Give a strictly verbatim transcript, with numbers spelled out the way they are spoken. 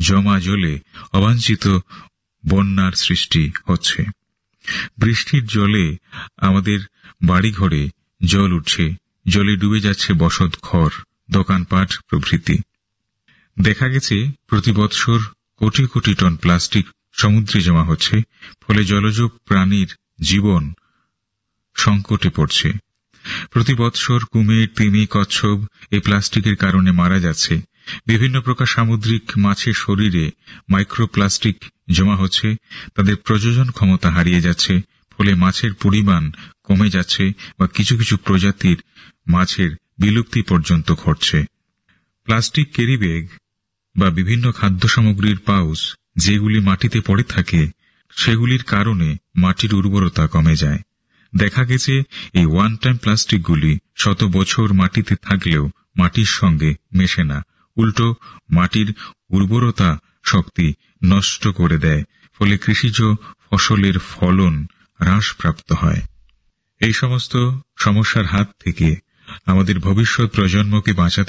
জমা জলে অবাঞ্ছিত বন্যার সৃষ্টি হচ্ছে। বৃষ্টির জলে আমাদের বাড়িঘরে জল উঠছে, জলে ডুবে যাচ্ছে বসত ঘর, দোকানপাট প্রভৃতি। দেখা গেছে প্রতি বৎসর কোটি কোটি টন প্লাস্টিক সমুদ্রে জমা হচ্ছে, ফলে জলজ প্রাণীর জীবন সংকটে পড়ছে। প্রতি বৎসর কুমির, তিমি, কচ্ছপ এই প্লাস্টিকের কারণে মারা যাচ্ছে। বিভিন্ন প্রকার সামুদ্রিক মাছের শরীরে মাইক্রোপ্লাস্টিক জমা হচ্ছে, তাদের প্রজনন ক্ষমতা হারিয়ে যাচ্ছে, ফলে মাছের পরিমাণ কমে যাচ্ছে বা কিছু কিছু প্রজাতির মাছের বিলুপ্তি পর্যন্ত ঘটছে। প্লাস্টিক ক্যারিব্যাগ বা বিভিন্ন খাদ্য সামগ্রীর পাউচ যেগুলি মাটিতে পড়ে থাকে, সেগুলির কারণে মাটির উর্বরতা কমে যায়। দেখা গেছে এই ওয়ান টাইম প্লাস্টিকগুলি শত বছর মাটিতে থাকলেও মাটির সঙ্গে মেশে না, উল্টো মাটির উর্বরতা শক্তি নষ্ট করে দেয়, ফলে কৃষিজ ফসলের ফলন হ্রাসপ্রাপ্ত হয়। এই সমস্ত সমস্যার হাত থেকে আমাদের ভবিষ্যৎ প্রজন্মকে বাঁচাতে